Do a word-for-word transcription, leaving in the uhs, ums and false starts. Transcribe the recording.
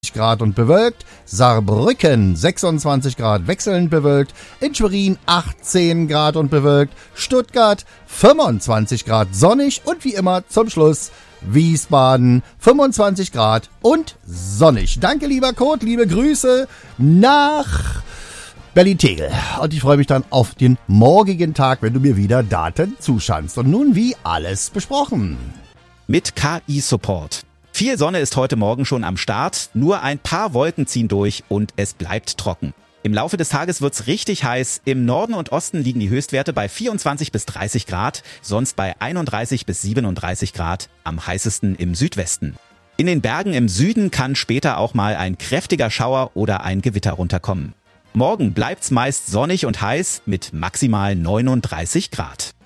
Grad und bewölkt, Saarbrücken sechsundzwanzig Grad wechselnd bewölkt, in Schwerin achtzehn Grad und bewölkt, Stuttgart fünfundzwanzig Grad sonnig und wie immer zum Schluss Wiesbaden fünfundzwanzig Grad und sonnig. Danke lieber Kurt, liebe Grüße nach Berlin-Tegel. Und ich freue mich dann auf den morgigen Tag, wenn du mir wieder Daten zuschanzt. Und nun wie alles besprochen. Mit K I-Support. Viel Sonne ist heute Morgen schon am Start, nur ein paar Wolken ziehen durch und es bleibt trocken. Im Laufe des Tages wird's richtig heiß. Im Norden und Osten liegen die Höchstwerte bei vierundzwanzig bis dreißig Grad, sonst bei einunddreißig bis siebenunddreißig Grad, am heißesten im Südwesten. In den Bergen im Süden kann später auch mal ein kräftiger Schauer oder ein Gewitter runterkommen. Morgen bleibt's meist sonnig und heiß mit maximal neununddreißig Grad.